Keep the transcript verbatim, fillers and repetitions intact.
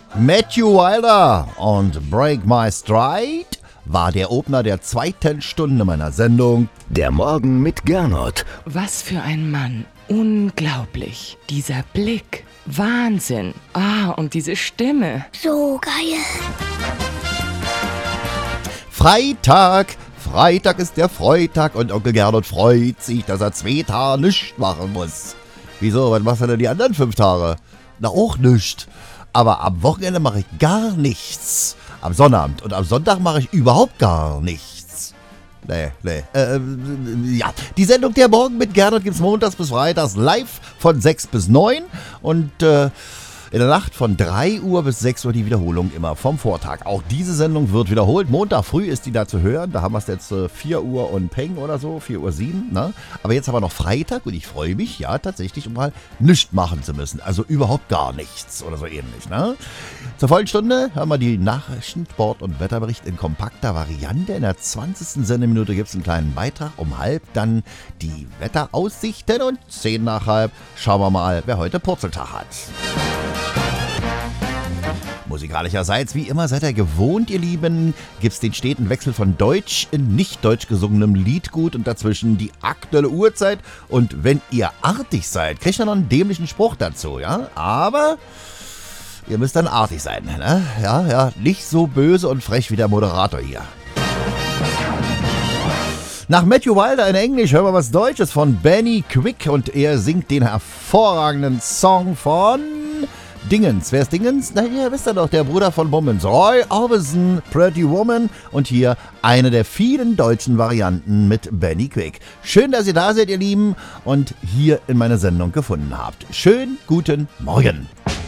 Matthew Wilder und Break My Stride war der Opener der zweiten Stunde meiner Sendung Der Morgen mit Gernot. Was für ein Mann. Unglaublich. Dieser Blick. Wahnsinn. Ah, und diese Stimme. So geil. Freitag. Freitag ist der Freitag und Onkel Gernot freut sich, dass er zwei Tage nichts machen muss. Wieso? Was machst du denn die anderen fünf Tage? Na, auch nichts. Aber am Wochenende mache ich gar nichts. Am Sonnabend und am Sonntag mache ich überhaupt gar nichts. Nee, nee. Äh, ja, die Sendung Der Morgen mit Gernot gibt's montags bis freitags live von sechs bis neun und äh, in der Nacht von drei Uhr bis sechs Uhr die Wiederholung immer vom Vortag. Auch diese Sendung wird wiederholt. Montag früh ist die da zu hören. Da haben wir es jetzt äh, vier Uhr und Peng oder so, vier Uhr sieben. Ne? Aber jetzt haben wir noch Freitag und ich freue mich, ja, tatsächlich, um mal nichts machen zu müssen. Also überhaupt gar nichts oder so ähnlich. Ne? Zur vollen Stunde hören wir die Nachrichten, Sport- und Wetterbericht in kompakter Variante. In der zwanzigsten Sendeminute gibt es einen kleinen Beitrag. Um halb dann die Wetteraussichten und zehn nach halb schauen wir mal, wer heute Purzeltag hat. Musikalischerseits, wie immer, seid ihr gewohnt, ihr Lieben, gibt's den steten Wechsel von Deutsch in nicht deutsch gesungenem Liedgut und dazwischen die aktuelle Uhrzeit. Und wenn ihr artig seid, kriegt ihr noch einen dämlichen Spruch dazu, ja? Aber ihr müsst dann artig sein, ne? Ja, ja, nicht so böse und frech wie der Moderator hier. Nach Matthew Wilder in Englisch hören wir was Deutsches von Benny Quick und er singt den hervorragenden Song von Dingens. Wer ist Dingens? Na, ihr wisst ja doch, der Bruder von Bummens. Roy Orbison, Pretty Woman und hier eine der vielen deutschen Varianten mit Benny Quick. Schön, dass ihr da seid, ihr Lieben, und hier in meiner Sendung gefunden habt. Schönen guten Morgen.